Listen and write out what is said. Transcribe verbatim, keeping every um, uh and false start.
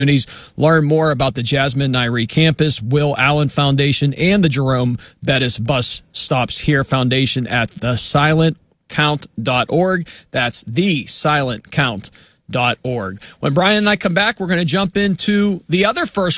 Learn more about the Jasmine Nairi campus, Will Allen Foundation, and the Jerome Bettis Bus Stops Here Foundation at the silent count dot org. That's the silent count dot org. When Brian and I come back, we're going to jump into the other first